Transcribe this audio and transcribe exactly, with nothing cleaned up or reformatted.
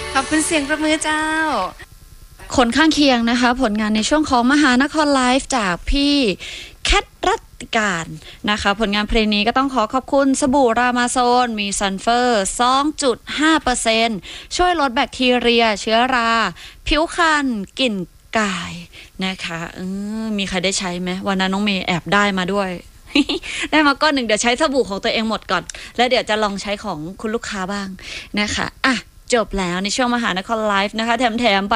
ขอบคุณเสียงประมือเจ้าผลข้างเคียงนะคะผลงานในช่วงของมหานครไลฟ์จากพี่แคทรัตติการนะคะผลงานเพลงนี้ก็ต้องขอขอบคุณสบู่รามาโซนมีซัลเฟอร์ สองจุดห้าเปอร์เซ็นต์ ช่วยลดแบคทีเรียเชื้อราผิวคันกลิ่นกายนะคะเออมีใครได้ใช้ไหมวันนั้นน้องเมย์แอบได้มาด้วย ได้มาก้อนหนึ่งเดี๋ยวใช้สบู่ของตัวเองหมดก่อนแล้วเดี๋ยวจะลองใช้ของคุณลูกค้าบ้างนะคะอ่ะจบแล้วในช่วงมหานครไลฟ์นะคะแถมๆไป